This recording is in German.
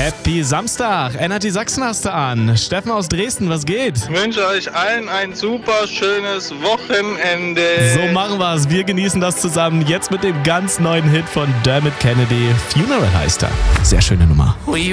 Happy Samstag. Energy Sachsen hast du an. Steffen aus Dresden, was geht? Ich wünsche euch allen ein super schönes Wochenende. So machen wir's. Wir genießen das zusammen. Jetzt mit dem ganz neuen Hit von Dermot Kennedy. Funeral heißt er. Sehr schöne Nummer.